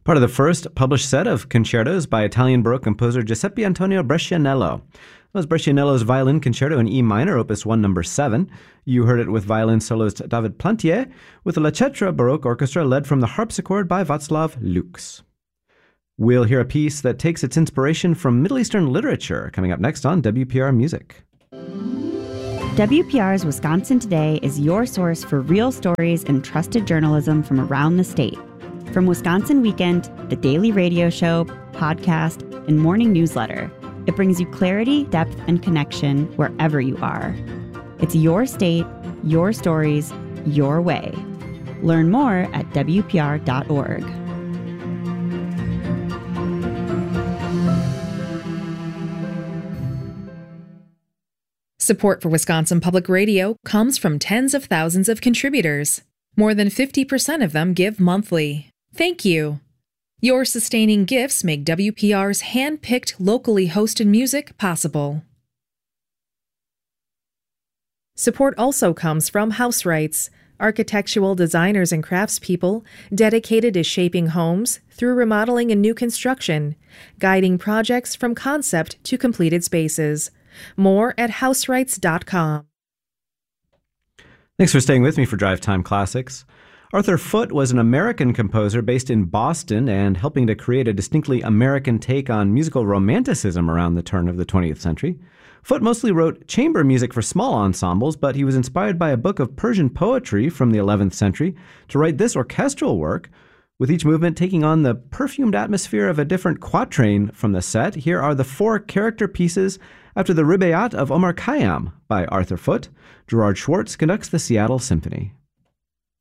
part of the first published set of concertos by Italian Baroque composer Giuseppe Antonio Brescianello. That was Brescianello's Violin Concerto in E minor, Opus 1, number 7. You heard it with violin soloist David Plantier, with the La Cetra Baroque Orchestra led from the harpsichord by Václav Lux. We'll hear a piece that takes its inspiration from Middle Eastern literature, coming up next on WPR Music. WPR's Wisconsin Today is your source for real stories and trusted journalism from around the state. From Wisconsin Weekend, the daily radio show, podcast, and morning newsletter, it brings you clarity, depth, and connection wherever you are. It's your state, your stories, your way. Learn more at WPR.org. Support for Wisconsin Public Radio comes from tens of thousands of contributors. More than 50% of them give monthly. Thank you. Your sustaining gifts make WPR's hand-picked, locally hosted music possible. Support also comes from House Rights, architectural designers and craftspeople dedicated to shaping homes through remodeling and new construction, guiding projects from concept to completed spaces. More at houserights.com. Thanks for staying with me for Drive Time Classics. Arthur Foote was an American composer based in Boston and helping to create a distinctly American take on musical romanticism around the turn of the 20th century. Foote mostly wrote chamber music for small ensembles, but he was inspired by a book of Persian poetry from the 11th century to write this orchestral work, with each movement taking on the perfumed atmosphere of a different quatrain from the set. Here are the 4 character pieces after the Rubaiyat of Omar Khayyam by Arthur Foote. Gerard Schwartz conducts the Seattle Symphony.